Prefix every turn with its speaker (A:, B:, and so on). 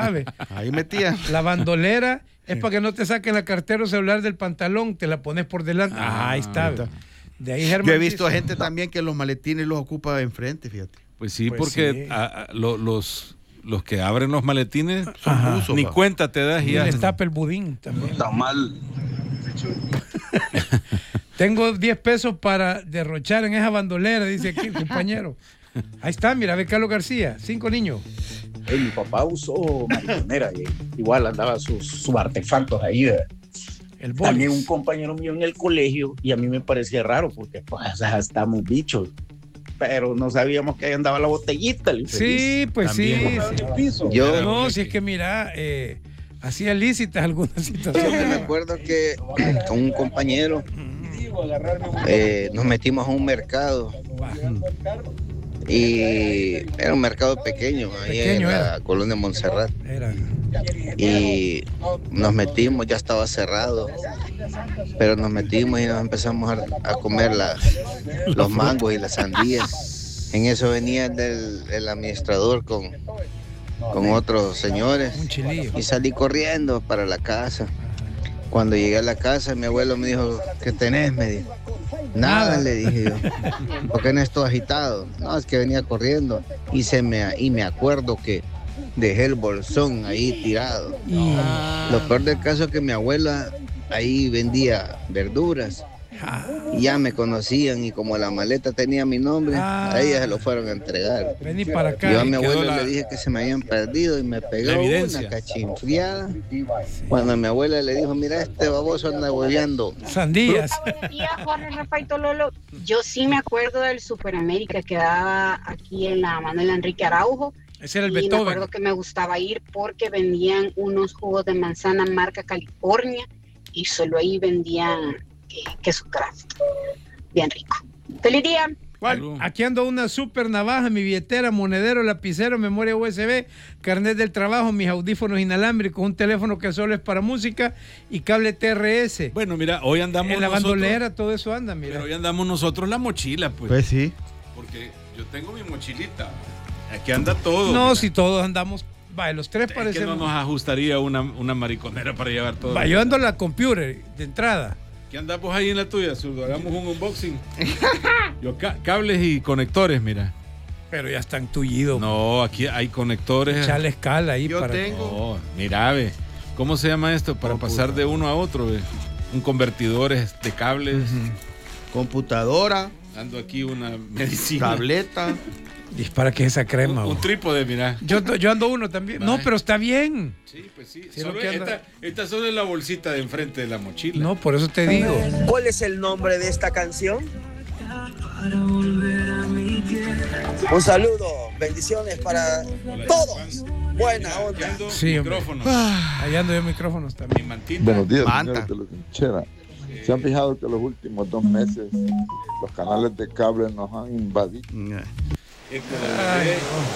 A: ¿sabe?
B: Ahí metía.
A: La bandolera es para que no te saquen la cartera o celular del pantalón, te la pones por delante. Ahí está. De ahí Germán
B: Yo he visto
A: dice,
B: gente también que los maletines los ocupa enfrente, fíjate.
C: Pues sí,
A: Pues
C: porque los que abren los maletines
A: Ajá.
B: buzos,
C: ni
B: pa.
C: cuenta te das
A: y
C: y ya.
A: les tapa el budín también.
D: Está mal.
A: Tengo 10 pesos para derrochar en esa bandolera, dice aquí el compañero. Ahí está, mira, ve Carlos García, 5 niños.
D: Mi papá usó mariconera y igual andaba sus artefactos ahí.
A: El
D: También un
A: bolis.
D: compañero mío en el colegio y a mí me parecía raro porque pues estamos bichos, pero no sabíamos que ahí andaba la botellita.
A: Sí, pues
B: También.
A: sí.
E: Yo
A: No, si es que mira, hacía lícitas algunas
E: me
A: situaciones.
E: acuerdo que con un compañero nos metimos a un mercado y era un mercado pequeño ahí en
A: Pequeño
E: la
A: era.
E: colonia Montserrat
A: Era.
E: y nos metimos, ya estaba cerrado, pero nos metimos y nos empezamos a comer los mangos y las sandías. En eso venía el administrador con otros señores
A: Un chilillo.
E: y salí corriendo para la casa. Cuando llegué a la casa, mi abuelo me dijo, ¿qué tenés? Me dijo. Nada, le dije yo. ¿Por qué no estoy agitado? No, es que venía corriendo y me acuerdo que dejé el bolsón ahí tirado. Lo peor del caso es que mi abuela ahí vendía verduras y ya me conocían y como la maleta tenía mi nombre, a ella se lo fueron a entregar.
A: Vení para acá.
E: Yo a mi
C: quedó
E: abuelo
C: la-
E: le dije que se me habían perdido y me pegó
C: la evidencia.
E: una cachinfriada. Cuando mi abuela le dijo, mira, este baboso anda hueveando.
A: Sandías.
F: Buenos días, Jorge Rafaito Lolo. Yo sí me acuerdo del Superamérica que daba aquí en la Manuel Enrique Araujo.
A: Ese era el
F: Y me
A: Beethoven.
F: acuerdo que me gustaba ir porque vendían unos jugos de manzana marca California y solo ahí vendían queso craft. Bien rico. ¡Feliz día!
A: ¿Cuál? Aquí ando una super navaja, mi billetera, monedero, lapicero, memoria USB, carnet del trabajo, mis audífonos inalámbricos, un teléfono que solo es para música y cable TRS.
C: Bueno, mira, hoy andamos
A: En la
C: nosotros,
A: bandolera todo eso anda, mira.
C: pero hoy andamos nosotros la mochila, pues.
B: Pues sí.
C: Porque yo tengo mi mochilita. Aquí anda todo.
A: No,
C: mira.
A: si todos andamos, vaya, los tres
C: Es que no
A: parecemos.
C: nos ajustaría una mariconera para llevar todo.
A: Va, yo ando la computer de entrada.
C: ¿Qué andamos ahí en la tuya, Zurdo? Hagamos un unboxing. Yo cables y conectores, mira.
A: Pero ya están tullidos.
C: No, aquí hay conectores.
A: Echale escala ahí
B: Yo
A: para
B: tengo.
C: No, mira, ve. ¿Cómo se llama esto? Para pasar de uno a otro, ve. Un convertidor de cables.
B: Computadora,
C: Ando aquí una medicina.
B: tableta.
A: Y es para que esa crema.
C: Un
A: bo.
C: trípode, mira.
A: Yo ando uno también. No,
C: Vaya.
A: pero está bien.
C: Sí, pues sí.
A: Sí,
C: Solo
A: lo que anda-
C: esta solo es la bolsita de enfrente de la mochila.
A: No, por eso te digo.
G: ¿Cuál es el nombre de esta canción? Un saludo, bendiciones para todos. Buena
C: Aquí
G: onda.
C: ando
A: Sí, hombre.
C: micrófonos.
A: Ahí ando yo micrófonos
C: Mi
A: también.
C: mantita.
H: Buenos días,
B: Manta.
H: señores de la trinchera. ¿Se han fijado que los últimos 2 meses los canales de cable nos han invadido?
C: Eco
A: Ay,
C: de